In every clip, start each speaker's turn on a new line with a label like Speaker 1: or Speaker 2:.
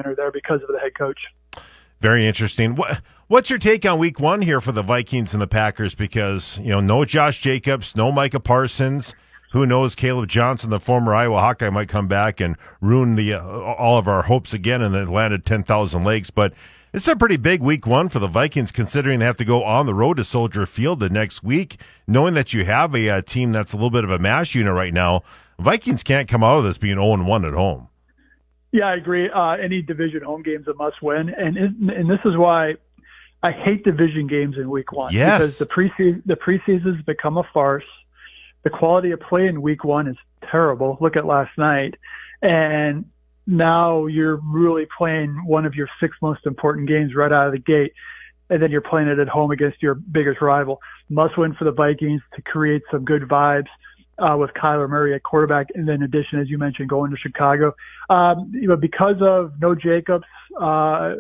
Speaker 1: winner there because of the head coach.
Speaker 2: Very interesting. What's your take on week one here for the Vikings and the Packers? Because, no Josh Jacobs, no Micah Parsons. Who knows, Caleb Johnson, the former Iowa Hawkeye, might come back and ruin all of our hopes again in the land of 10,000 lakes. But it's a pretty big week one for the Vikings, considering they have to go on the road to Soldier Field the next week, knowing that you have a team that's a little bit of a mash unit right now. Vikings can't come out of this being 0-1 at home.
Speaker 1: Yeah, I agree. Any division home game's a must win, and this is why I hate division games in week one.
Speaker 2: Yes.
Speaker 1: Because the preseason's become a farce. The quality of play in week one is terrible. Look at last night. And now you're really playing one of your 6 most important games right out of the gate. And then you're playing it at home against your biggest rival. Must win for the Vikings to create some good vibes with Kyler Murray at quarterback. And then in addition, as you mentioned, going to Chicago. Because of no Jacobs, I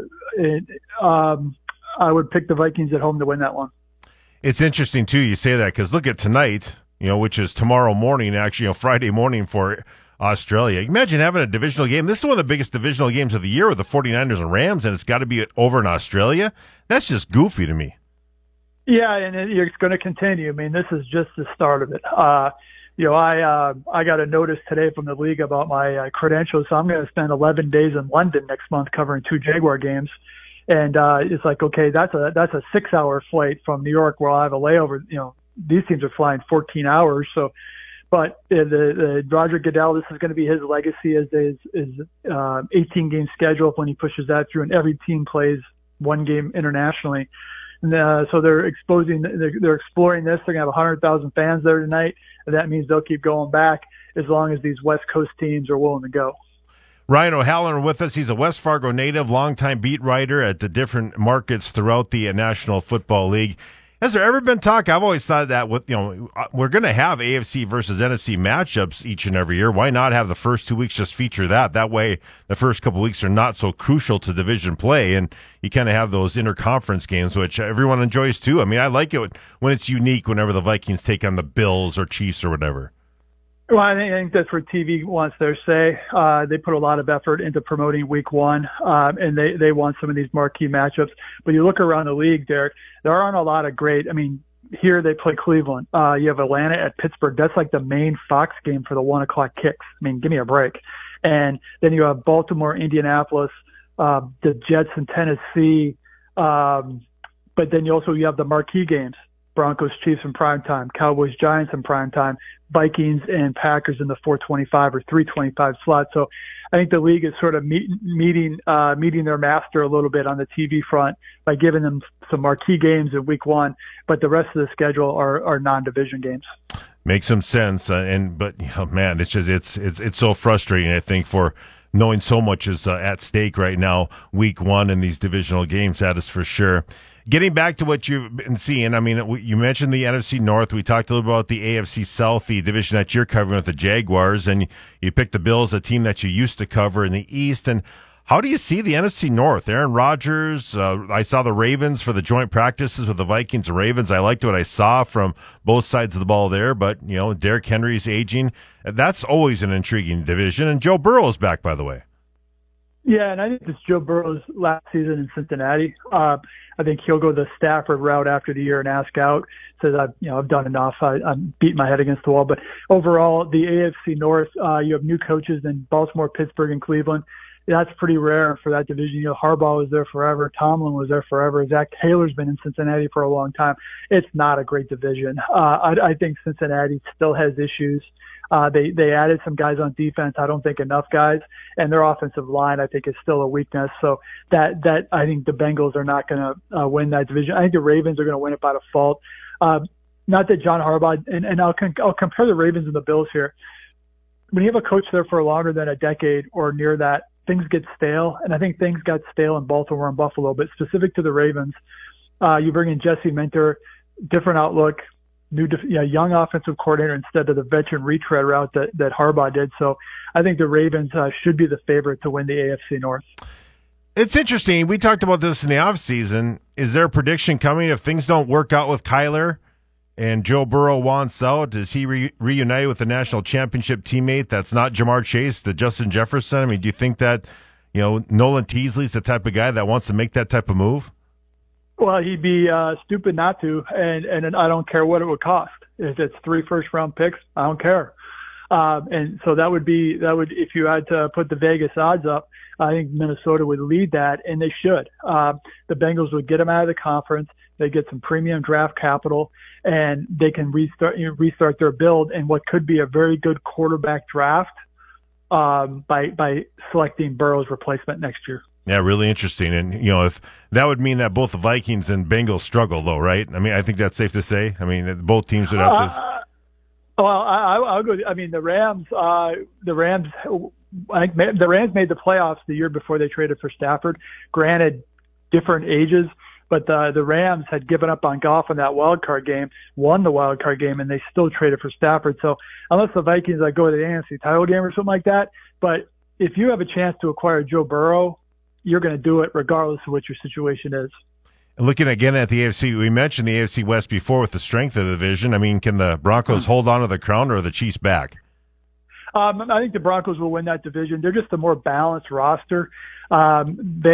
Speaker 1: would pick the Vikings at home to win that one.
Speaker 2: It's interesting, too, you say that, because look at tonight, which is tomorrow morning, actually, Friday morning for Australia. Imagine having a divisional game. This is one of the biggest divisional games of the year with the 49ers and Rams, and it's got to be over in Australia. That's just goofy to me.
Speaker 1: Yeah, and it's going to continue. I mean, this is just the start of it. I got a notice today from the league about my credentials, so I'm going to spend 11 days in London next month covering 2 Jaguar games. And it's like, okay, that's a 6-hour flight from New York where I'll have a layover. These teams are flying 14 hours. So, but the Roger Goodell, this is going to be his legacy as his 18-game schedule when he pushes that through, and every team plays 1 game internationally. And, so they're exploring this. They're going to have 100,000 fans there tonight, and that means they'll keep going back as long as these West Coast teams are willing to go.
Speaker 2: Ryan O'Halloran with us. He's a West Fargo native, longtime beat writer at the different markets throughout the National Football League. Has there ever been talk? I've always thought that we're going to have AFC versus NFC matchups each and every year. Why not have the first 2 weeks just feature that? That way, the first couple of weeks are not so crucial to division play, and you kind of have those interconference games, which everyone enjoys too. I mean, I like it when it's unique. Whenever the Vikings take on the Bills or Chiefs or whatever.
Speaker 1: Well, I think that's where TV wants their say. They put a lot of effort into promoting week one, and they want some of these marquee matchups. But you look around the league, Derek, there aren't a lot of great. I mean, here they play Cleveland. You have Atlanta at Pittsburgh. That's like the main Fox game for the 1:00 kicks. I mean, give me a break. And then you have Baltimore, Indianapolis, the Jets in Tennessee. But then you have the marquee games. Broncos, Chiefs in primetime, Cowboys, Giants in primetime, Vikings and Packers in the 4:25 or 3:25 slot. So I think the league is sort of meeting their master a little bit on the TV front by giving them some marquee games in week one, but the rest of the schedule are non-division games.
Speaker 2: Makes some sense, but man, it's just it's so frustrating. I think for knowing so much is at stake right now, week one in these divisional games. That is for sure. Getting back to what you've been seeing, I mean, you mentioned the NFC North. We talked a little about the AFC South, the division that you're covering with the Jaguars, and you picked the Bills, a team that you used to cover in the East. And how do you see the NFC North? Aaron Rodgers, I saw the Ravens for the joint practices with the Vikings and Ravens. I liked what I saw from both sides of the ball there, but, Derrick Henry's aging. That's always an intriguing division. And Joe Burrow is back, by the way.
Speaker 1: Yeah, and I think it's Joe Burrow's last season in Cincinnati. I think he'll go the Stafford route after the year and ask out. Says I've done enough. I'm beating my head against the wall. But overall, the AFC North, you have new coaches in Baltimore, Pittsburgh, and Cleveland. That's pretty rare for that division. Harbaugh was there forever. Tomlin was there forever. Zach Taylor's been in Cincinnati for a long time. It's not a great division. I think Cincinnati still has issues. They added some guys on defense. I don't think enough guys, and their offensive line I think is still a weakness. So that I think the Bengals are not going to win that division. I think the Ravens are going to win it by default. Not that John Harbaugh and I'll compare the Ravens and the Bills here. When you have a coach there for longer than a decade or near that, things get stale, and I think things got stale in Baltimore and Buffalo. But specific to the Ravens, you bring in Jesse Minter, different outlook. Young offensive coordinator instead of the veteran retread route that Harbaugh did. So I think the Ravens should be the favorite to win the AFC North.
Speaker 2: It's interesting. We talked about this in the offseason. Is there a prediction coming if things don't work out with Kyler and Joe Burrow wants out? Is he reunited with the national championship teammate that's not Jamar Chase, the Justin Jefferson? I mean, do you think that Nolan Teasley's the type of guy that wants to make that type of move?
Speaker 1: Well, he'd be stupid not to, and I don't care what it would cost. If it's 3 first-round picks, I don't care. And so that would if you had to put the Vegas odds up, I think Minnesota would lead that, and they should. The Bengals would get them out of the conference. They get some premium draft capital, and they can restart their build in what could be a very good quarterback draft by selecting Burrow's replacement next year.
Speaker 2: Yeah, really interesting. And, if that would mean that both the Vikings and Bengals struggle, though, right? I mean, I think that's safe to say. I mean, both teams would have to.
Speaker 1: Well, I'll go. I mean, the Rams. I think the Rams made the playoffs the year before they traded for Stafford. Granted, different ages, but the Rams had given up on Goff in that wild card game, won the wild card game, and they still traded for Stafford. So unless the Vikings go to the NFC title game or something like that, but if you have a chance to acquire Joe Burrow, you're going to do it regardless of what your situation is.
Speaker 2: Looking again at the AFC, we mentioned the AFC West before with the strength of the division. I mean, can the Broncos hold on to the crown, or are the Chiefs back?
Speaker 1: I think the Broncos will win that division. They're just a more balanced roster. I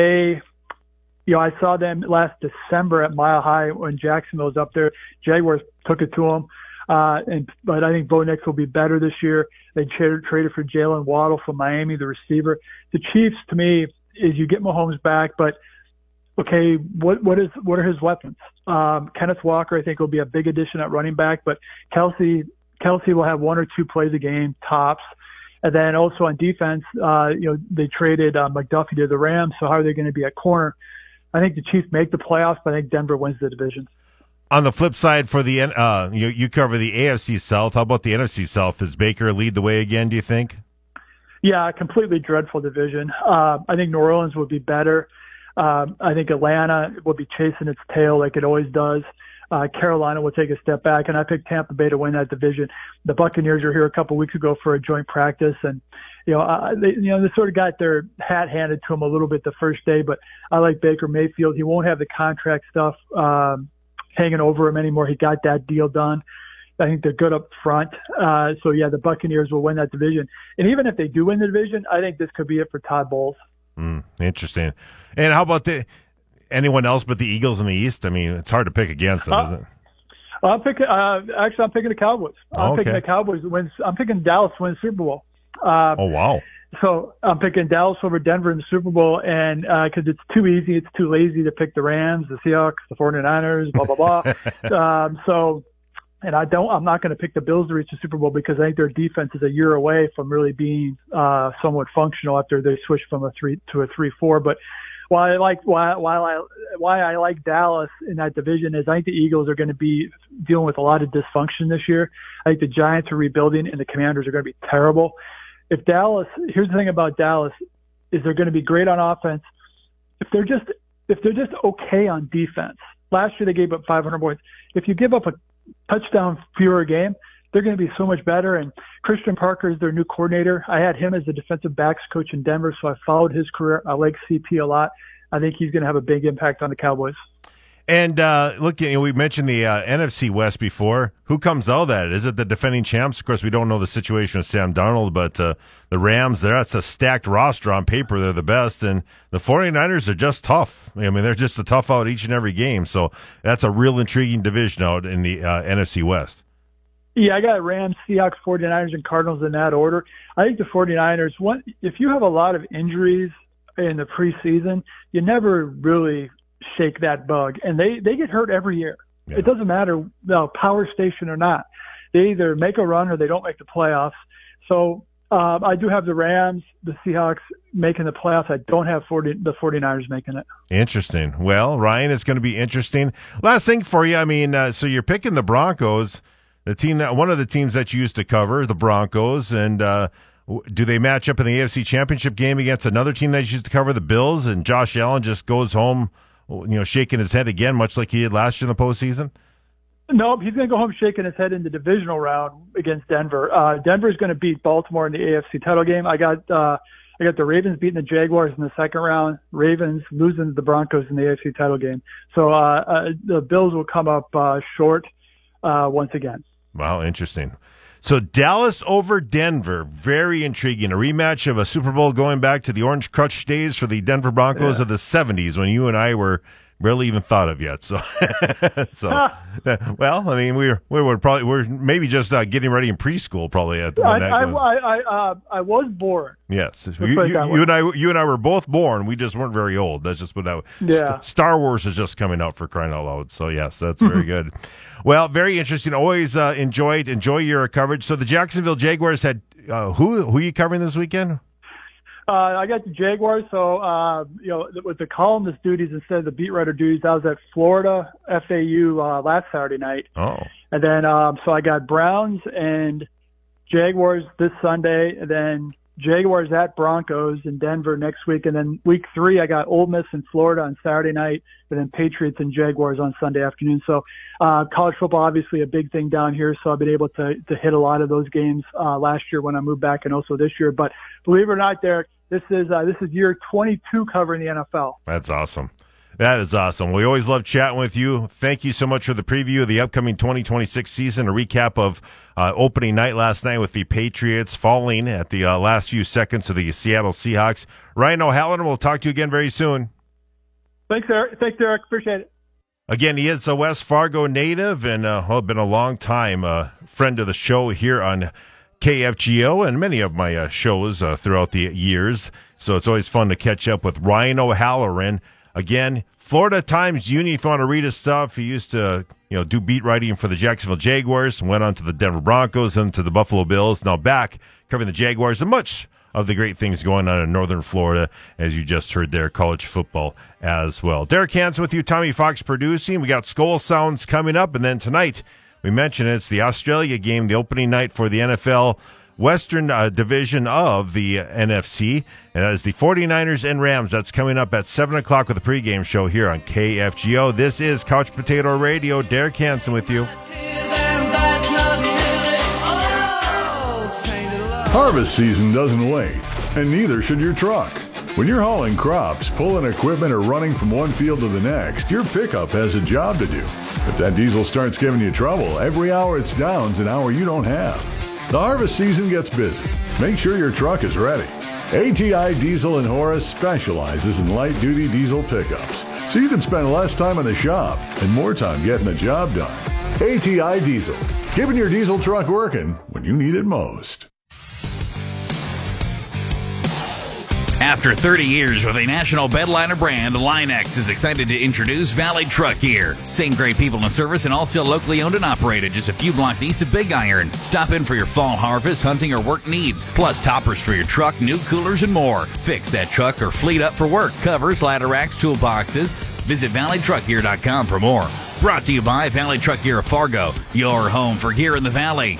Speaker 1: saw them last December at Mile High when Jacksonville was up there. Jaguars took it to them. But I think Bo Nix will be better this year. They traded for Jalen Waddle from Miami, the receiver. The Chiefs, to me, is you get Mahomes back, but okay, what are his weapons? Kenneth Walker, I think, will be a big addition at running back, but Kelsey will have 1 or 2 plays a game tops. And then also on defense, they traded McDuffie to the Rams. So how are they going to be at corner? I think the Chiefs make the playoffs, but I think Denver wins the division.
Speaker 2: On the flip side, for the you cover the AFC South. How about the NFC South? Does Baker lead the way again, do you think?
Speaker 1: Yeah, a completely dreadful division. I think New Orleans will be better. I think Atlanta will be chasing its tail like it always does. Carolina will take a step back, and I picked Tampa Bay to win that division. The Buccaneers were here a couple weeks ago for a joint practice, and they sort of got their hat handed to them a little bit the first day. But I like Baker Mayfield. He won't have the contract stuff hanging over him anymore. He got that deal done. I think they're good up front. The Buccaneers will win that division. And even if they do win the division, I think this could be it for Todd Bowles.
Speaker 2: Interesting. And how about anyone else but the Eagles in the East? I mean, it's hard to pick against them, isn't it?
Speaker 1: I'm picking the Cowboys. Picking the Cowboys to win. I'm picking Dallas to win the Super Bowl.
Speaker 2: Oh, wow.
Speaker 1: So I'm picking Dallas over Denver in the Super Bowl, and because it's too easy, it's too lazy to pick the Rams, the Seahawks, the 49ers, blah, blah, blah. And I'm not going to pick the Bills to reach the Super Bowl because I think their defense is a year away from really being somewhat functional after they switch from a 3 to a 3-4. But why I like Dallas in that division is I think the Eagles are going to be dealing with a lot of dysfunction this year. I think the Giants are rebuilding and the Commanders are going to be terrible. Here's the thing about Dallas is they're going to be great on offense. If they're just okay on defense. Last year they gave up 500 points. If you give up a touchdown fewer game, they're going to be so much better. And Christian Parker is their new coordinator. I had him as the defensive backs coach in Denver, so I followed his career. I like CP a lot. I think he's going to have a big impact on the Cowboys.
Speaker 2: And we mentioned the NFC West before. Who comes out of that? Is it the defending champs? Of course, we don't know the situation with Sam Darnold, but the Rams, that's a stacked roster on paper. They're the best. And the 49ers are just tough. I mean, they're just a tough out each and every game. So that's a real intriguing division out in the NFC West.
Speaker 1: Yeah, I got Rams, Seahawks, 49ers, and Cardinals in that order. I think the 49ers, if you have a lot of injuries in the preseason, you never really shake that bug. And they get hurt every year. Yeah. It doesn't matter, power station or not. They either make a run or they don't make the playoffs. So I do have the Rams, the Seahawks making the playoffs. I don't have the 49ers making it. Interesting.
Speaker 2: Well, Ryan, it's going to be interesting. Last thing for you, I mean, so you're picking the Broncos, one of the teams that you used to cover, the Broncos, and do they match up in the AFC Championship game against another team that you used to cover, the Bills, and Josh Allen just goes home, shaking his head again, much like he did last year in the postseason?
Speaker 1: Nope, he's going to go home shaking his head in the divisional round against Denver. Denver's going to beat Baltimore in the AFC title game. I got the Ravens beating the Jaguars in the second round. Ravens losing to the Broncos in the AFC title game. So the Bills will come up short once again.
Speaker 2: Wow, interesting. So Dallas over Denver, very intriguing. A rematch of a Super Bowl going back to the Orange Crush days for the Denver Broncos of the 70s when you and I were barely even thought of yet. So, well, I mean, we're maybe just getting ready in preschool probably. I
Speaker 1: was born.
Speaker 2: Yes, you and I were both born. We just weren't very old. That's just what I.
Speaker 1: Yeah. Star
Speaker 2: Wars is just coming out, for crying out loud. So yes, that's very good. Well, very interesting. Always enjoy your coverage. So the Jacksonville Jaguars had who are you covering this weekend?
Speaker 1: I got the Jaguars, so with the columnist duties instead of the beat writer duties, I was at Florida FAU last Saturday night.
Speaker 2: Oh.
Speaker 1: And then so I got Browns and Jaguars this Sunday, and then Jaguars at Broncos in Denver next week, and then week 3 I got Ole Miss in Florida on Saturday night, and then Patriots and Jaguars on Sunday afternoon. So college football obviously a big thing down here, so I've been able to hit a lot of those games last year when I moved back, and also this year. But believe it or not, Derek, this is year 22 covering the NFL.
Speaker 2: That's awesome. That is awesome. We always love chatting with you. Thank you so much for the preview of the upcoming 2026 season, a recap of opening night last night with the Patriots falling at the last few seconds of the Seattle Seahawks. Ryan O'Halloran, we'll talk to you again very soon.
Speaker 1: Thanks, Derek. Appreciate it.
Speaker 2: Again, he is a West Fargo native and been a long time friend of the show here on KFGO and many of my shows throughout the years. So it's always fun to catch up with Ryan O'Halloran. Again, Florida Times Union, if you want to read his stuff, he used to do beat writing for the Jacksonville Jaguars, went on to the Denver Broncos and to the Buffalo Bills. Now back covering the Jaguars and much of the great things going on in northern Florida, as you just heard there, college football as well. Derek Hansen with you, Tommy Fox producing. We got Skull Sounds coming up, and then tonight, we mentioned it's the Australia game, the opening night for the NFL Western Division of the NFC. And that is the 49ers and Rams. That's coming up at 7 o'clock with a pregame show here on KFGO. This is Couch Potato Radio. Derek Hansen with you.
Speaker 3: Harvest season doesn't wait, and neither should your truck. When you're hauling crops, pulling equipment, or running from one field to the next, your pickup has a job to do. If that diesel starts giving you trouble, every hour it's down's an hour you don't have. The harvest season gets busy. Make sure your truck is ready. ATI Diesel in Horace specializes in light-duty diesel pickups, so you can spend less time in the shop and more time getting the job done. ATI Diesel, keeping your diesel truck working when you need it most.
Speaker 4: After 30 years with a national bedliner brand, Line-X is excited to introduce Valley Truck Gear. Same great people in service and all still locally owned and operated just a few blocks east of Big Iron. Stop in for your fall harvest, hunting, or work needs, plus toppers for your truck, new coolers, and more. Fix that truck or fleet up for work. Covers, ladder racks, toolboxes. Visit ValleyTruckGear.com for more. Brought to you by Valley Truck Gear of Fargo, your home for gear in the Valley.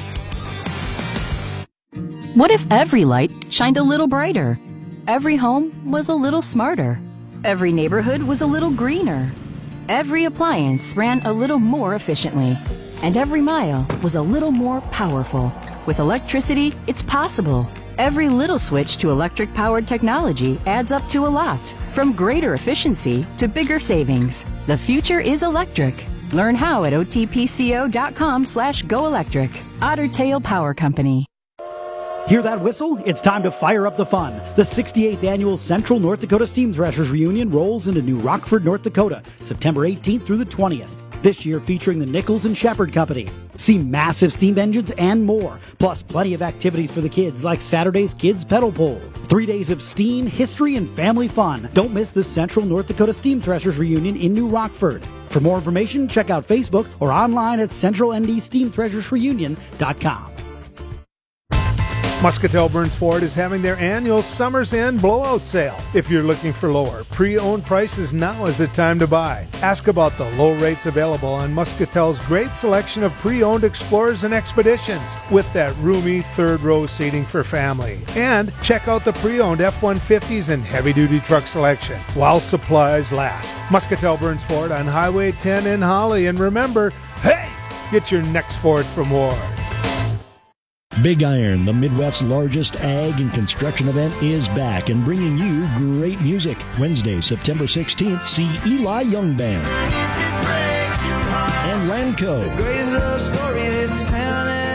Speaker 5: What if every light shined a little brighter? Every home was a little smarter. Every neighborhood was a little greener. Every appliance ran a little more efficiently. And every mile was a little more powerful. With electricity, it's possible. Every little switch to electric-powered technology adds up to a lot. From greater efficiency to bigger savings. The future is electric. Learn how at otpco.com/goelectric. Otter Tail Power Company.
Speaker 6: Hear that whistle? It's time to fire up the fun. The 68th Annual Central North Dakota Steam Threshers Reunion rolls into New Rockford, North Dakota, September 18th through the 20th. This year featuring the Nichols and Shepherd Company. See massive steam engines and more, plus plenty of activities for the kids like Saturday's Kids Pedal Pole. 3 days of steam, history, and family fun. Don't miss the Central North Dakota Steam Threshers Reunion in New Rockford. For more information, check out Facebook or online at centralndsteamthreshersreunion.com.
Speaker 7: Muscatel Burns Ford is having their annual Summer's End blowout sale. If you're looking for lower pre-owned prices, now is the time to buy. Ask about the low rates available on Muscatel's great selection of pre-owned Explorers and Expeditions with that roomy third row seating for family. And check out the pre-owned F-150s and heavy-duty truck selection while supplies last. Muscatel Burns Ford on Highway 10 in Holly. And remember, hey, get your next Ford from Ward.
Speaker 8: Big Iron, the Midwest's largest ag and construction event, is back and bringing you great music. Wednesday, September 16th, see Eli Young Band and Lanco.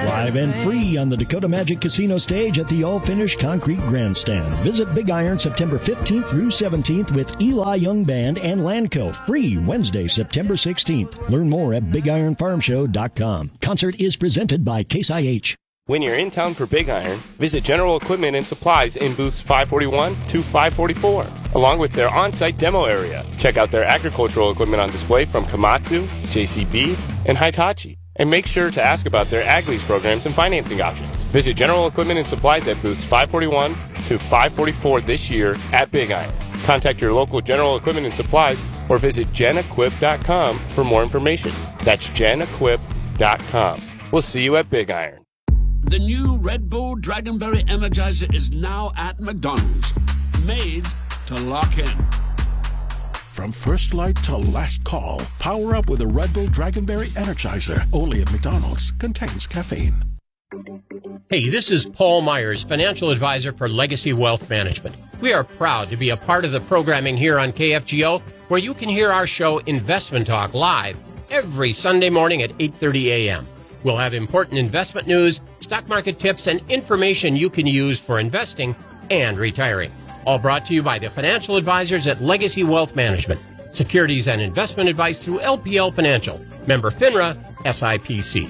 Speaker 8: Live and free on the Dakota Magic Casino stage at the all-finished concrete grandstand. Visit Big Iron September 15th through 17th with Eli Young Band and Landco. Free Wednesday, September 16th. Learn more at BigIronFarmShow.com. Concert is presented by Case IH.
Speaker 9: When you're in town for Big Iron, visit General Equipment and Supplies in booths 541 to 544, along with their on-site demo area. Check out their agricultural equipment on display from Komatsu, JCB, and Hitachi. And make sure to ask about their ag lease programs and financing options. Visit General Equipment and Supplies at booths 541 to 544 this year at Big Iron. Contact your local General Equipment and Supplies or visit genequip.com for more information. That's genequip.com. We'll see you at Big Iron.
Speaker 10: The new Red Bull Dragonberry Energizer is now at McDonald's. Made to lock in.
Speaker 11: From first light to last call, power up with a Red Bull Dragonberry Energizer. Only at McDonald's. Contains caffeine.
Speaker 12: Hey, this is Paul Myers, financial advisor for Legacy Wealth Management. We are proud to be a part of the programming here on KFGO, where you can hear our show Investment Talk live every Sunday morning at 8:30 a.m. We'll have important investment news, stock market tips, and information you can use for investing and retiring. All brought to you by the financial advisors at Legacy Wealth Management. Securities and investment advice through LPL Financial. Member FINRA, SIPC.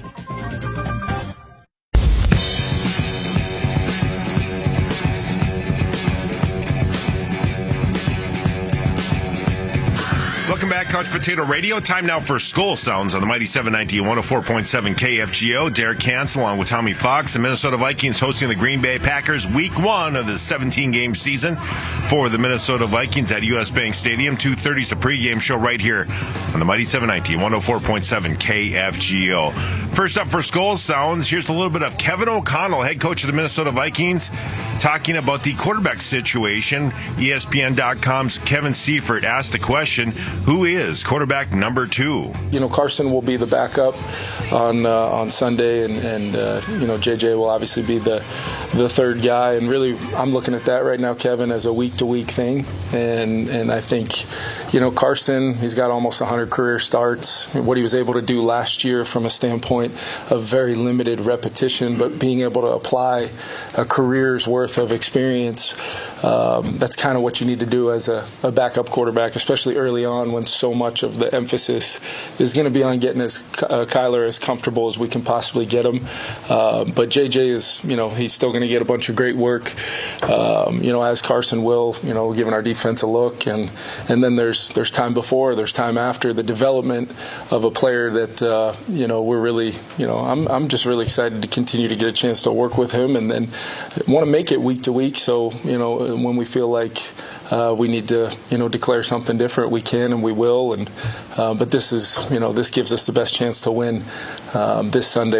Speaker 2: Welcome back, Couch Potato Radio. Time now for Skull Sounds on the Mighty 790 104.7 KFGO. Derek Cancel along with Tommy Fox. The Minnesota Vikings hosting the Green Bay Packers week 1 of the 17-game season for the Minnesota Vikings at U.S. Bank Stadium. 2:30 is the pregame show right here on the Mighty 790 104.7 KFGO. First up for Skull Sounds, here's a little bit of Kevin O'Connell, head coach of the Minnesota Vikings, talking about the quarterback situation. ESPN.com's Kevin Seifert asked the question, who is quarterback number 2?
Speaker 13: You know, Carson will be the backup on Sunday, and JJ will obviously be the third guy. And really, I'm looking at that right now, Kevin, as a week-to-week thing. And I think, Carson, he's got almost 100 career starts. What he was able to do last year from a standpoint of very limited repetition, but being able to apply a career's worth of experience, that's kind of what you need to do as a backup quarterback, especially early on when so much of the emphasis is going to be on getting Kyler as comfortable as we can possibly get him. But JJ is, he's still going to get a bunch of great work, as Carson will, giving our defense a look. And then there's time before, there's time after, the development of a player that, we're really, I'm just really excited to continue to get a chance to work with him, and then want to make it week to week. So, when we feel like we need to, declare something different, we can and we will. And but this is, this gives us the best chance to win this Sunday,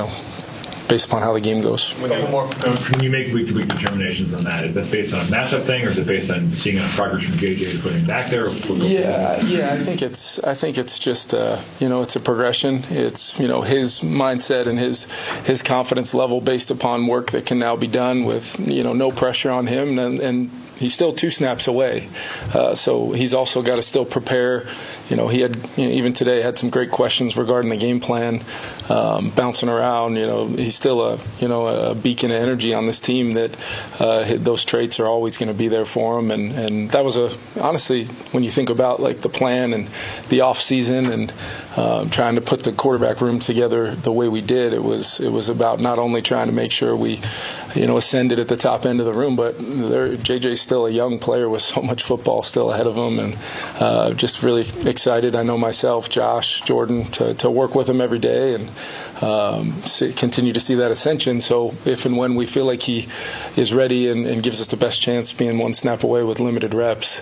Speaker 13: based upon how the game goes.
Speaker 14: When you make week-to-week determinations on that, is that based on a matchup thing, or is it based on seeing a progress from JJ putting back there?
Speaker 13: Yeah. I think it's just it's a progression. It's his mindset and his confidence level based upon work that can now be done with no pressure on him, and he's still 2 snaps away. So he's also got to still prepare. He had even today had some great questions regarding the game plan, bouncing around. He's still a beacon of energy on this team that those traits are always going to be there for him. And that was honestly, when you think about like the plan and the off season and trying to put the quarterback room together the way we did, it was about not only trying to make sure we ascended at the top end of the room, but JJ's still a young player with so much football still ahead of him, and just really excited. I know myself, Josh, Jordan, to work with him every day and continue to see that ascension. So if and when we feel like he is ready and gives us the best chance, being 1 snap away with limited reps,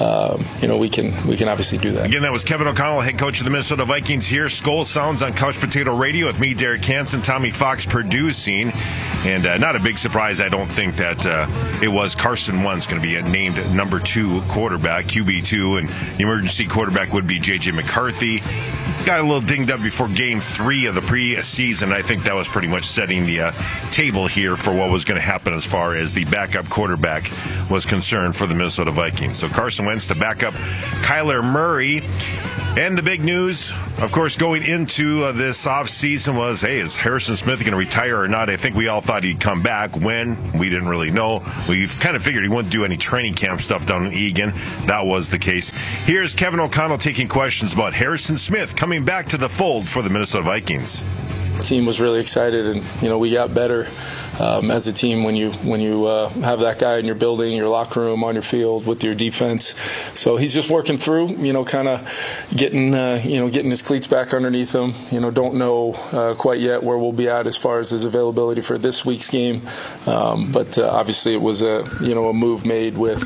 Speaker 13: we can obviously do that.
Speaker 2: Again, that was Kevin O'Connell, head coach of the Minnesota Vikings here. Skull Sounds on Couch Potato Radio with me, Derek Hansen, Tommy Fox producing. And not a big surprise, I don't think, that it was Carson Wentz going to be named number 2 quarterback, QB2, and the emergency quarterback would be J.J. McCarthy. Got a little dinged up before Game 3 of the preseason. I think that was pretty much setting the table here for what was going to happen as far as the backup quarterback was concerned for the Minnesota Vikings. So Carson Wentz, the backup. Kyler Murray And the big news, of course, going into this offseason was, hey, is Harrison Smith going to retire or not? I think we all thought he'd come back. When? We didn't really know. We kind of figured he wouldn't do any training camp stuff down in Eagan. That was the case. Here's Kevin O'Connell taking questions about Harrison Smith coming back to the fold for the Minnesota Vikings.
Speaker 13: The team was really excited, and, we got better. As a team, when you have that guy in your building, your locker room, on your field with your defense, so he's just working through, kind of getting his cleats back underneath him. Don't know quite yet where we'll be at as far as his availability for this week's game, but obviously it was a move made with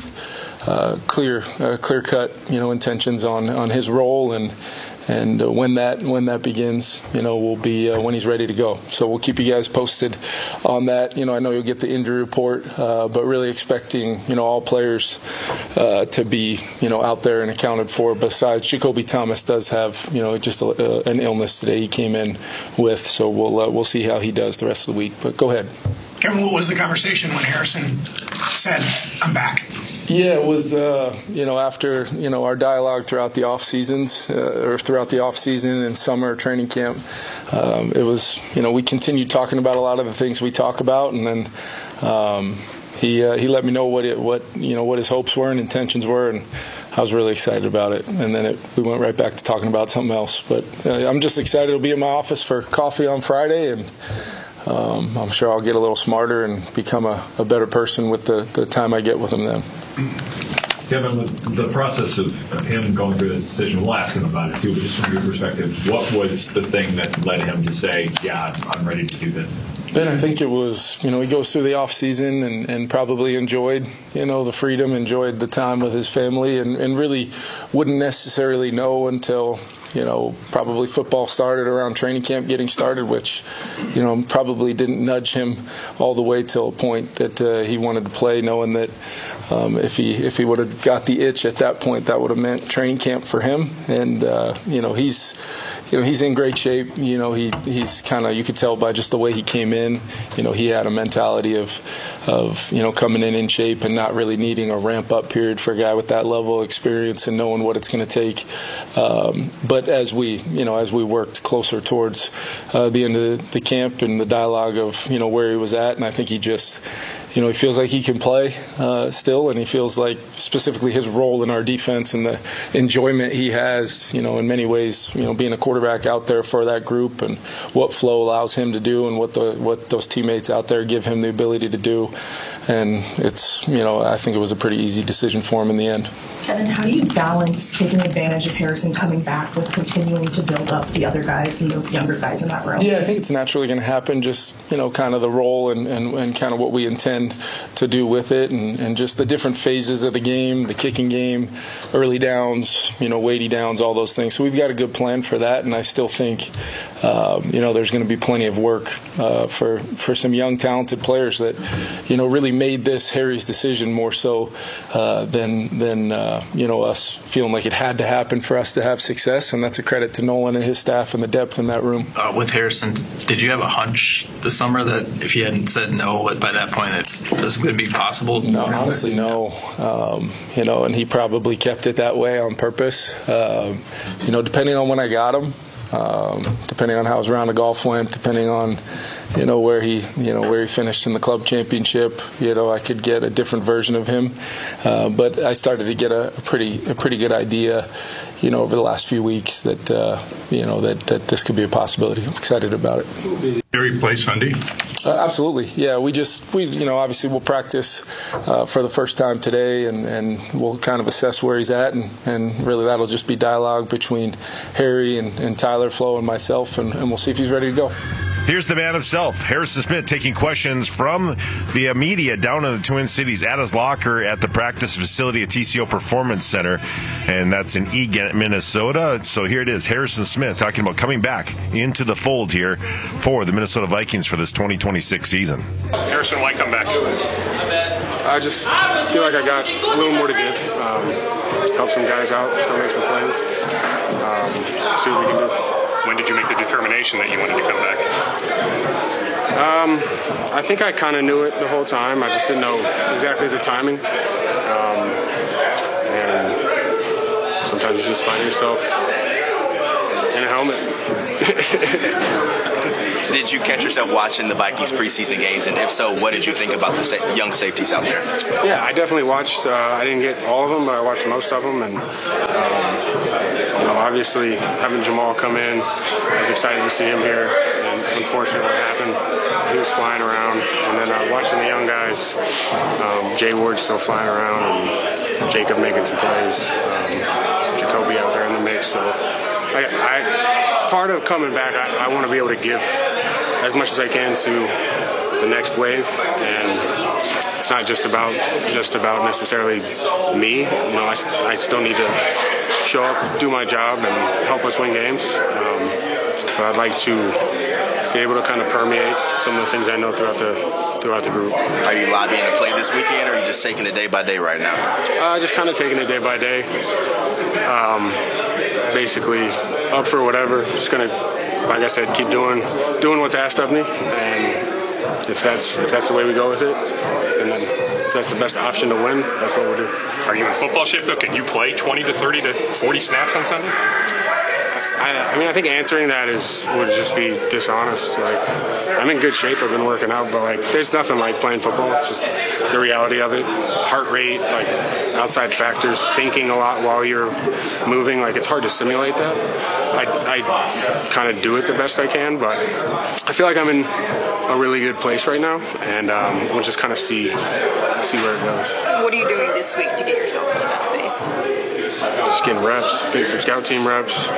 Speaker 13: clear cut intentions on his role and when that begins, will be when he's ready to go. So we'll keep you guys posted on that. I know you'll get the injury report, but really expecting, all players to be, out there and accounted for. Besides, Jacoby Thomas does have, just an illness today he came in with. So we'll see how he does the rest of the week. But go ahead.
Speaker 15: Kevin, what was the conversation when Harrison said, "I'm back"?
Speaker 13: Yeah, it was, after, our dialogue throughout the off seasons, or throughout the off season and summer training camp, it was, we continued talking about a lot of the things we talk about, and then he let me know what his hopes were and intentions were, and I was really excited about it. And then we went right back to talking about something else. But I'm just excited to be in my office for coffee on Friday, and I'm sure I'll get a little smarter and become a better person with the time I get with him then.
Speaker 14: Kevin, the process of him going through this decision, we'll ask him about it too, but just from your perspective, what was the thing that led him to say, yeah, I'm ready to do this?
Speaker 13: Then I think it was, he goes through the off season and probably enjoyed, the freedom, enjoyed the time with his family, and really wouldn't necessarily know until, probably football started around training camp getting started, which, probably didn't nudge him all the way till a point that he wanted to play, knowing that if he would have got the itch at that point, that would have meant training camp for him. And he's in great shape. He's kind of, you could tell by just the way he came in. He had a mentality of coming in shape and not really needing a ramp up period for a guy with that level of experience and knowing what it's going to take. But as we worked closer towards the end of the camp and the dialogue of where he was at, and I think he just. He feels like he can play still, and he feels like specifically his role in our defense and the enjoyment he has, in many ways, being a quarterback out there for that group and what Flo allows him to do and what those teammates out there give him the ability to do. And it's, I think it was a pretty easy decision for him in the end.
Speaker 16: Kevin, how do you balance taking advantage of Harrison coming back with continuing to build up the other guys and those younger guys in that room?
Speaker 13: Yeah, I think it's naturally going to happen, just, kind of the role and kind of what we intend to do with it and just the different phases of the game, the kicking game, early downs, weighty downs, all those things. So we've got a good plan for that, and I still think, there's going to be plenty of work for some young, talented players that, really made this Harry's decision more so than us feeling like it had to happen for us to have success, and that's a credit to Nolan and his staff and the depth in that room.
Speaker 17: With Harrison, did you have a hunch this summer that if he hadn't said no, by that point it was going to be possible?
Speaker 13: No, honestly, no. And he probably kept it that way on purpose. Depending on when I got him, depending on how his round of golf went, depending on where he finished in the club championship, I could get a different version of him. But I started to get a pretty good idea, over the last few weeks that that this could be a possibility. I'm excited about it.
Speaker 18: Harry play Sunday?
Speaker 13: Absolutely. Yeah, we obviously we'll practice for the first time today, and we'll kind of assess where he's at, and really that'll just be dialogue between Harry and Tyler, Flo, and myself, and we'll see if he's ready to go.
Speaker 2: Here's the man himself, Harrison Smith, taking questions from the media down in the Twin Cities at his locker at the practice facility at TCO Performance Center, and that's in Eagan, Minnesota. So here it is, Harrison Smith talking about coming back into the fold here for the Minnesota Vikings for this 2026 season.
Speaker 18: Harrison, why come back?
Speaker 19: I just feel like I got a little more to give. Help some guys out, still make some plays, see what we can do.
Speaker 18: When did you make the determination that you wanted to come back?
Speaker 19: I think I kind of knew it the whole time. I just didn't know exactly the timing. And sometimes you just find yourself in a helmet.
Speaker 20: Did you catch yourself watching the Vikings preseason games? And if so, what did you think about the young safeties out there?
Speaker 19: Yeah, I definitely watched. I didn't get all of them, but I watched most of them. And obviously, having Jamal come in, I was excited to see him here. And unfortunately, what happened, he was flying around. And then watching the young guys, Jay Ward still flying around, and Jacob making some plays, Jacoby out there in the mix. So, part of coming back, I want to be able to give as much as I can to the next wave, and it's not just about necessarily me. I still need to show up, do my job, and help us win games. But I'd like to be able to kind of permeate some of the things I know throughout the group.
Speaker 20: Are you lobbying to play this weekend, or are you just taking it day by day right now?
Speaker 19: Just kind of taking it day by day. Basically, up for whatever. Just gonna, like I said, keep doing what's asked of me, and if that's the way we go with it, and then if that's the best option to win, that's what we'll do.
Speaker 18: Are you in football shape though? Can you play 20 to 30 to 40 snaps on Sunday?
Speaker 19: I think answering that would just be dishonest. I'm in good shape. I've been working out, but there's nothing like playing football. It's just the reality of it. Heart rate, outside factors, thinking a lot while you're moving. It's hard to simulate that. I kind of do it the best I can, but I feel like I'm in a really good place right now, and we'll just kind of see where it goes.
Speaker 21: What are you doing this week to get yourself into that space?
Speaker 19: Just getting reps, getting some scout team reps.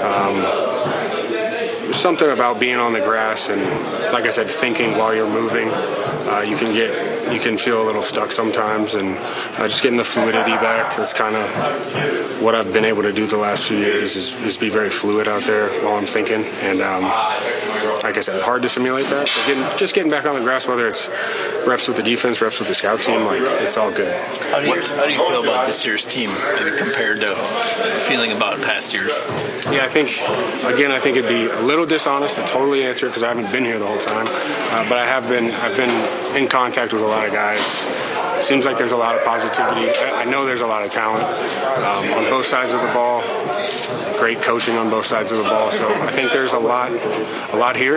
Speaker 19: There's something about being on the grass and, like I said, thinking while you're moving. You can feel a little stuck sometimes, and just getting the fluidity back. That's kind of what I've been able to do the last few years is be very fluid out there while I'm thinking. And like I said, it's hard to simulate that. But getting back on the grass, whether it's reps with the defense, reps with the scout team, it's all good.
Speaker 17: How do you feel about this year's team maybe compared to feeling about past years?
Speaker 19: Yeah, I think it'd be a little dishonest to totally answer it because I haven't been here the whole time. But I've been in contact with a lot of guys. It seems like there's a lot of positivity. I know there's a lot of talent on both sides of the ball. Great coaching on both sides of the ball. So I think there's a lot here.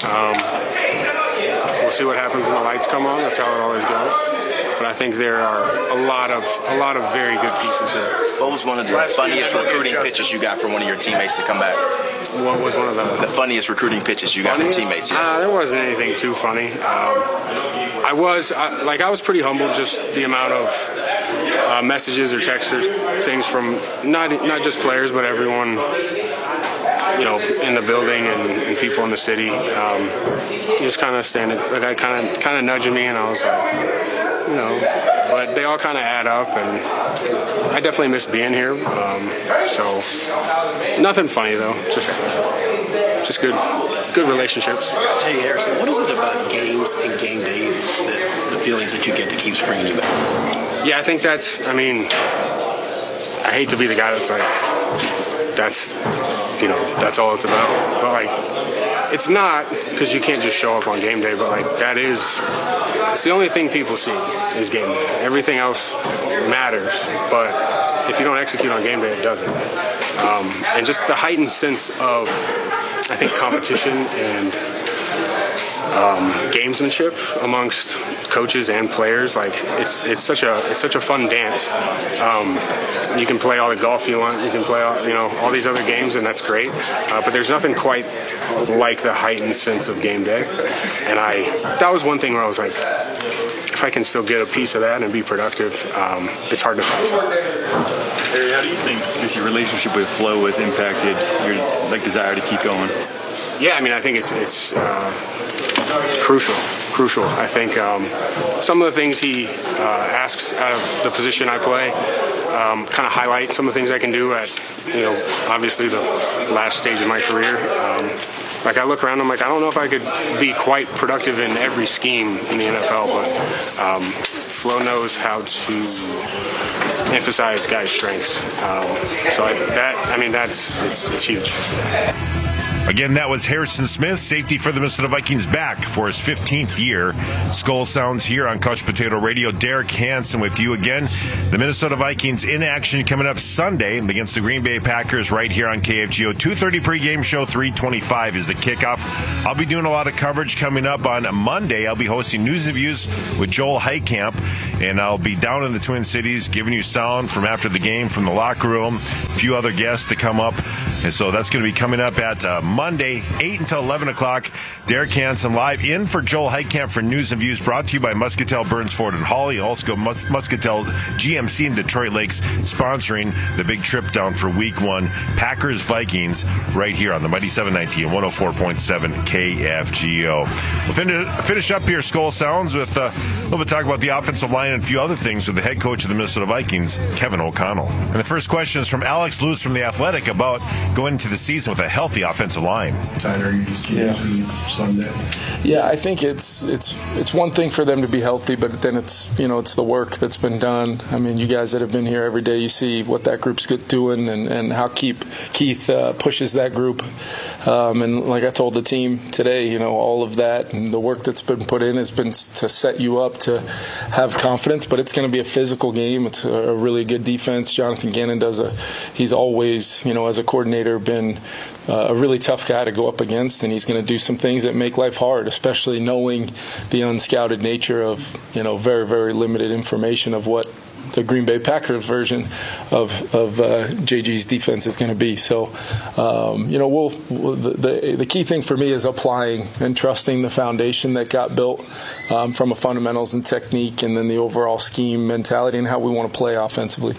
Speaker 19: We'll see what happens when the lights come on. That's how it always goes. But I think there are a lot of very good pieces here.
Speaker 20: What was one of the funniest recruiting pitches you got from one of your teammates to come back?
Speaker 19: What was one of them?
Speaker 20: The funniest recruiting pitches you got from teammates. Yeah.
Speaker 19: There wasn't anything too funny. I was pretty humbled, just the amount of messages or texts or things from not just players but everyone in the building and people in the city. Just kind of standing, kind of nudging me, and I was like, but they all kind of add up, and I definitely miss being here. So nothing funny though, just good relationships.
Speaker 22: Hey Harrison, what is it about games and game day the feelings that you get that keeps bringing you back?
Speaker 19: Yeah, I think I hate to be the guy that's that's all it's about. But it's not, because you can't just show up on game day, but it's the only thing people see is game day. Everything else matters, but if you don't execute on game day, it doesn't. And just the heightened sense of, I think, competition and gamesmanship amongst coaches and players. It's such a fun dance. You can play all the golf you want. You can play all these other games, and that's great. But there's nothing quite like the heightened sense of game day. And that was one thing where I was like, if I can still get a piece of that and be productive, it's hard to pass.
Speaker 23: Harry, how do you think just your relationship with Flo has impacted your desire to keep going?
Speaker 19: Yeah, I think it's crucial. I think some of the things he asks out of the position I play kind of highlight some of the things I can do at, obviously the last stage of my career. I look around, I'm like, I don't know if I could be quite productive in every scheme in the NFL, but Flo knows how to emphasize guys' strengths. It's huge.
Speaker 2: Again, that was Harrison Smith, safety for the Minnesota Vikings, back for his 15th year. Skull Sounds here on Couch Potato Radio. Derek Hansen with you again. The Minnesota Vikings in action coming up Sunday against the Green Bay Packers right here on KFGO. 2:30 pregame show, 3:25 is the kickoff. I'll be doing a lot of coverage coming up on Monday. I'll be hosting News and Views with Joel Heitkamp, and I'll be down in the Twin Cities giving you sound from after the game from the locker room. A few other guests to come up. And so that's going to be coming up at Monday, 8 until 11 o'clock. Derek Hansen live in for Joel Heitkamp for News and Views, brought to you by Muscatel, Burns, Ford, and Hawley. Also, Muscatel GMC in Detroit Lakes sponsoring the big trip down for Week 1. Packers-Vikings right here on the Mighty 790 and 104.7 KFGO. We'll finish up here, Skull Sounds, with a little bit of talk about the offensive line and a few other things with the head coach of the Minnesota Vikings, Kevin O'Connell. And the first question is from Alex Lewis from The Athletic about going into the season with a healthy offensive line.
Speaker 13: Sunday. Yeah, I think it's one thing for them to be healthy, but then it's the work that's been done. I mean, you guys that have been here every day, you see what that group's doing and how Keith pushes that group. And like I told the team today, all of that and the work that's been put in has been to set you up to have confidence, but it's going to be a physical game. It's a really good defense. Jonathan Gannon he's always, as a coordinator, been a really tough guy to go up against, and he's going to do some things that make life hard, especially knowing the unscouted nature of, very, very limited information of what the Green Bay Packers version of JG's defense is going to be. So, the key thing for me is applying and trusting the foundation that got built from a fundamentals and technique, and then the overall scheme, mentality, and how we want to play offensively.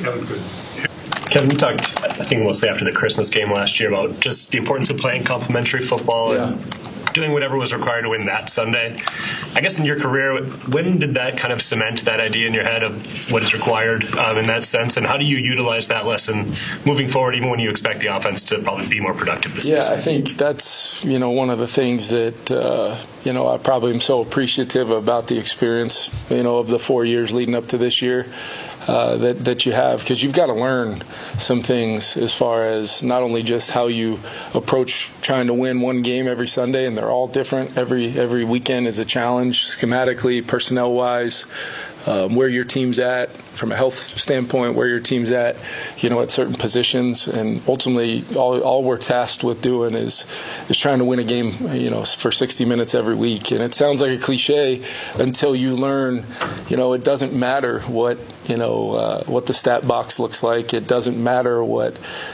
Speaker 1: Kevin, you talked, I think mostly after the Christmas game last year, about just the importance of playing complementary football and doing whatever was required to win that Sunday. I guess in your career, when did that kind of cement that idea in your head of what is required in that sense, and how do you utilize that lesson moving forward, even when you expect the offense to probably be more productive this season?
Speaker 13: Yeah, I think that's, one of the things that, I probably am so appreciative about the experience, of the 4 years leading up to this year. That you have, because you've got to learn some things as far as not only just how you approach trying to win one game every Sunday, and they're all different. Every weekend is a challenge, schematically, personnel-wise, where your team's at from a health standpoint, where your team's at, at certain positions, and ultimately all we're tasked with doing is trying to win a game, for 60 minutes every week. And it sounds like a cliche until you learn, it doesn't matter what the stat box looks like. It doesn't matter what,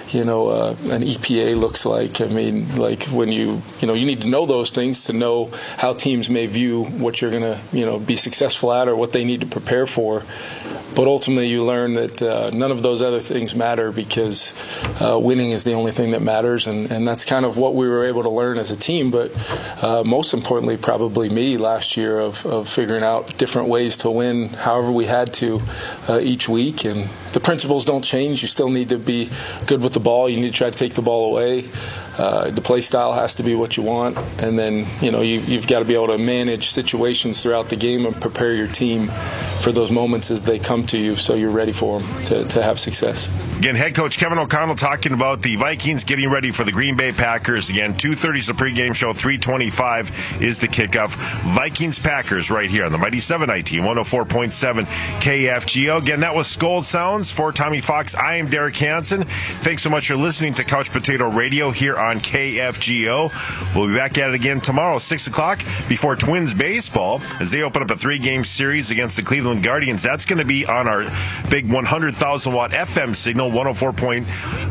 Speaker 13: an EPA looks like. I mean, like when you need to know those things to know how teams may view what you're going to, be successful at or what they need to prepare for. But ultimately you learn that none of those other things matter, because winning is the only thing that matters. And that's kind of what we were able to learn as a team. But most importantly, probably me last year of figuring out different ways to win however we had to each week. And the principles don't change. You still need to be good with the ball. You need to try to take the ball away. The play style has to be what you want. And then, you've got to be able to manage situations throughout the game and prepare your team for those moments as they come to you, so you're ready for them to have success.
Speaker 2: Again, head coach Kevin O'Connell talking about the Vikings getting ready for the Green Bay Packers. Again, 2:30 is the pregame show, 3:25 is the kickoff. Vikings-Packers right here on the Mighty 790 104.7 KFGO. Again, that was Skull Sounds. For Tommy Fox, I am Derek Hansen. Thanks so much for listening to Couch Potato Radio here on KFGO. We'll be back at it again tomorrow, 6 o'clock, before Twins baseball, as they open up a 3-game series against the Cleveland Guardians. That's going to be on our big 100,000-watt FM signal, 104.7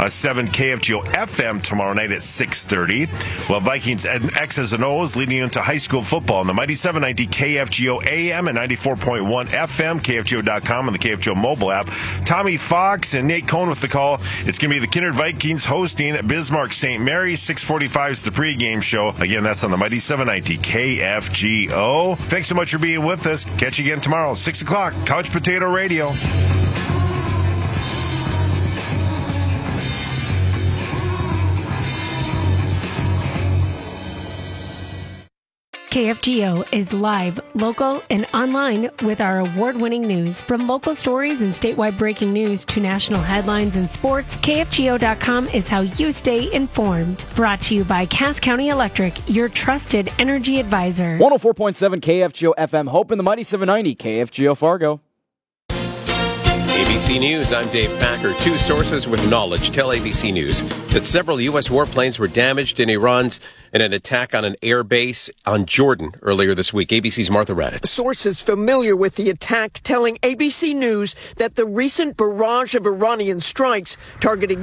Speaker 2: KFGO FM tomorrow night at 6:30. Well, Vikings and X's and O's leading into high school football on the Mighty 790 KFGO AM and 94.1 FM, KFGO.com, and the KFGO mobile app. Tommy Fox and Nate Cohn with the call. It's going to be the Kinnard Vikings hosting Bismarck St. Mary's. 6:45 is the pregame show. Again, that's on the Mighty 790 KFGO. Thanks so much for being with us. Catch you again tomorrow, 6 o'clock, Couch Potato Radio.
Speaker 3: KFGO is live, local, and online with our award-winning news. From local stories and statewide breaking news to national headlines and sports, KFGO.com is how you stay informed. Brought to you by Cass County Electric, your trusted energy advisor.
Speaker 4: 104.7 KFGO FM Hope in the Mighty 790 KFGO Fargo.
Speaker 5: ABC News, I'm Dave Packer. Two sources with knowledge tell ABC News that several U.S. warplanes were damaged in Iran's in an attack on an air base on Jordan earlier this week. ABC's Martha Raddatz.
Speaker 24: Sources familiar with the attack telling ABC News that the recent barrage of Iranian strikes targeting